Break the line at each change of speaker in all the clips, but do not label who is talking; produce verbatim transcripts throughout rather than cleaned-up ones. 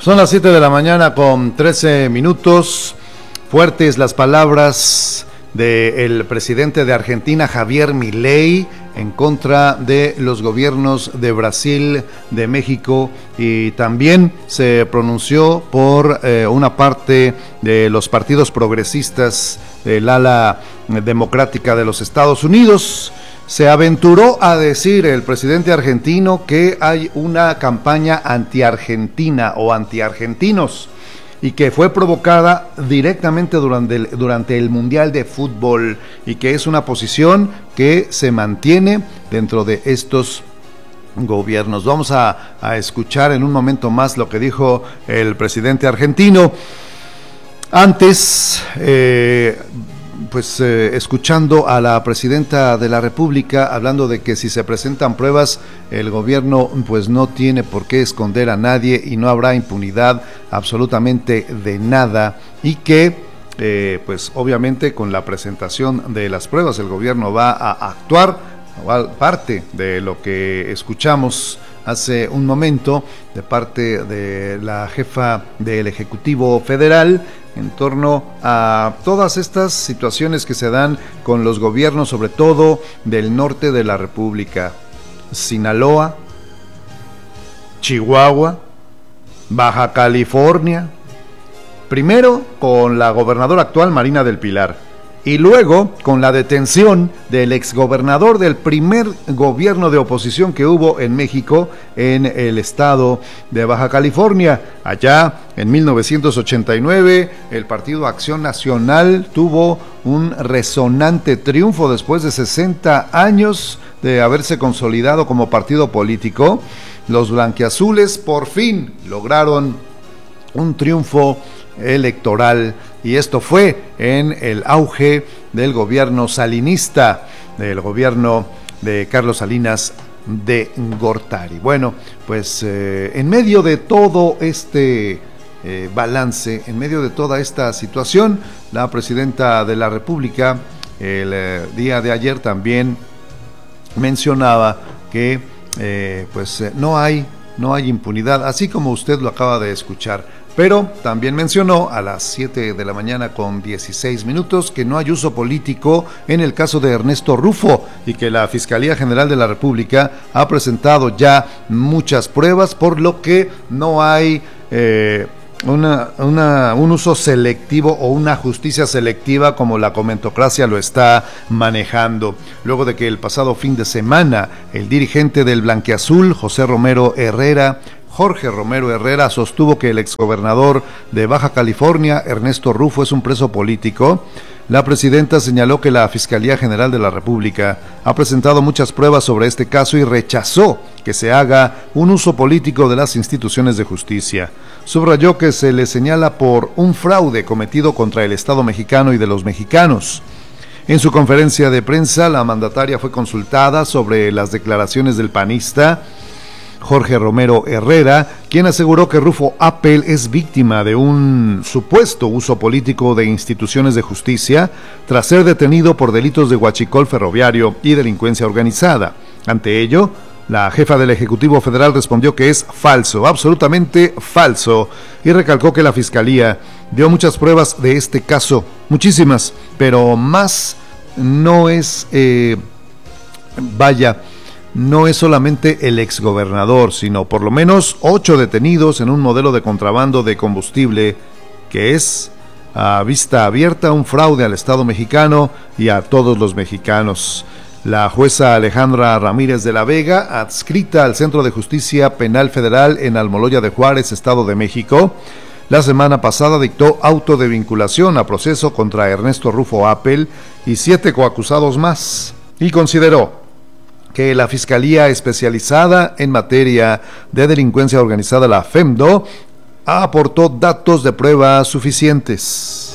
Son las siete de la mañana con trece minutos. Fuertes las palabras del presidente de Argentina, Javier Milei, en contra de los gobiernos de Brasil, de México, y también se pronunció por eh, una parte de los partidos progresistas del ala democrática de los Estados Unidos. Se aventuró a decir el presidente argentino que hay una campaña anti-argentina o anti-argentinos y que fue provocada directamente durante el, durante el Mundial de Fútbol, y que es una posición que se mantiene dentro de estos gobiernos. Vamos a, a escuchar en un momento más lo que dijo el presidente argentino. Antes, eh, pues eh, escuchando a la presidenta de la República hablando de que si se presentan pruebas, el gobierno pues no tiene por qué esconder a nadie y no habrá impunidad absolutamente de nada, y que eh, pues obviamente con la presentación de las pruebas el gobierno va a actuar. Parte de lo que escuchamos hace un momento de parte de la jefa del Ejecutivo Federal en torno a todas estas situaciones que se dan con los gobiernos, sobre todo del norte de la República: Sinaloa, Chihuahua, Baja California, primero con la gobernadora actual, Marina del Pilar, y luego con la detención del exgobernador del primer gobierno de oposición que hubo en México, en el estado de Baja California. Allá en mil novecientos ochenta y nueve el Partido Acción Nacional tuvo un resonante triunfo después de sesenta años de haberse consolidado como partido político. Los blanquiazules por fin lograron un triunfo electoral, y esto fue en el auge del gobierno salinista, del gobierno de Carlos Salinas de Gortari. Bueno, pues eh, en medio de todo este eh, balance, en medio de toda esta situación, la presidenta de la República el eh, día de ayer también mencionaba que eh, pues eh, no hay no hay impunidad, así como usted lo acaba de escuchar. Pero también mencionó a las siete de la mañana con dieciséis minutos que no hay uso político en el caso de Ernesto Rufo, y que la Fiscalía General de la República ha presentado ya muchas pruebas, por lo que no hay eh, una, una, un uso selectivo o una justicia selectiva como la comentocracia lo está manejando. Luego de que el pasado fin de semana el dirigente del Blanquiazul, José Romero Herrera, Jorge Romero Herrera, sostuvo que el exgobernador de Baja California, Ernesto Rufo, es un preso político, la presidenta señaló que la Fiscalía General de la República ha presentado muchas pruebas sobre este caso y rechazó que se haga un uso político de las instituciones de justicia. Subrayó que se le señala por un fraude cometido contra el Estado mexicano y de los mexicanos. En su conferencia de prensa, la mandataria fue consultada sobre las declaraciones del panista Jorge Romero Herrera, quien aseguró que Rufo Appel es víctima de un supuesto uso político de instituciones de justicia tras ser detenido por delitos de huachicol ferroviario y delincuencia organizada. Ante ello, la jefa del Ejecutivo Federal respondió que es falso, absolutamente falso, y recalcó que la Fiscalía dio muchas pruebas de este caso, muchísimas, pero más no es, eh, vaya, no es solamente el exgobernador, sino por lo menos ocho detenidos en un modelo de contrabando de combustible que es a vista abierta un fraude al Estado mexicano y a todos los mexicanos. La jueza Alejandra Ramírez de la Vega, adscrita al Centro de Justicia Penal Federal en Almoloya de Juárez, Estado de México, la semana pasada dictó auto de vinculación a proceso contra Ernesto Rufo Appel y siete coacusados más, y consideró que la Fiscalía Especializada en Materia de Delincuencia Organizada, la FEMDO, aportó datos de prueba suficientes.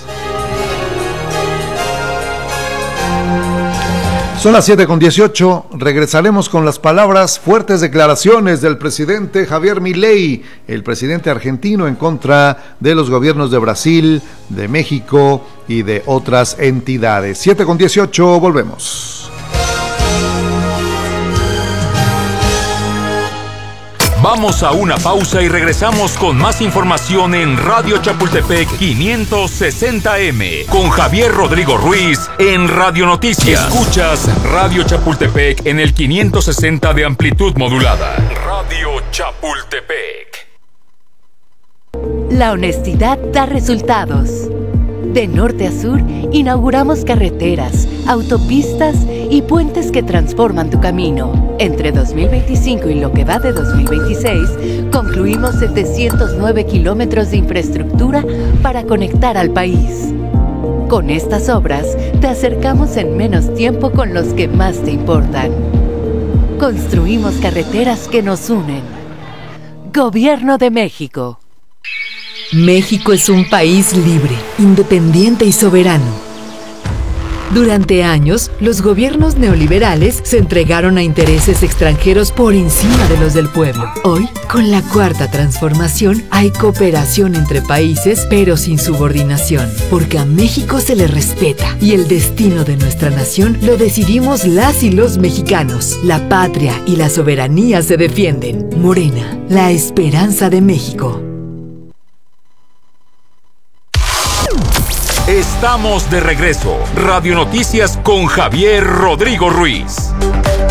Son las siete con dieciocho, regresaremos con las palabras, fuertes declaraciones del presidente Javier Milei, el presidente argentino, en contra de los gobiernos de Brasil, de México y de otras entidades. siete con dieciocho, volvemos.
Vamos a una pausa y regresamos con más información en Radio Chapultepec quinientos sesenta M con Javier Rodrigo Ruiz en Radio Noticias. Escuchas Radio Chapultepec en el quinientos sesenta de amplitud modulada. Radio Chapultepec.
La honestidad da resultados. De norte a sur, inauguramos carreteras, autopistas y puentes que transforman tu camino. Entre dos mil veinticinco y lo que va de dos mil veintiséis, concluimos setecientos nueve kilómetros de infraestructura para conectar al país. Con estas obras, te acercamos en menos tiempo con los que más te importan. Construimos carreteras que nos unen. Gobierno de México.
México es un país libre, independiente y soberano. Durante años, los gobiernos neoliberales se entregaron a intereses extranjeros por encima de los del pueblo. Hoy, con la Cuarta Transformación, hay cooperación entre países, pero sin subordinación, porque a México se le respeta y el destino de nuestra nación lo decidimos las y los mexicanos. La patria y la soberanía se defienden. Morena, la esperanza de México.
Estamos de regreso. Radio Noticias con Javier Rodrigo Ruiz.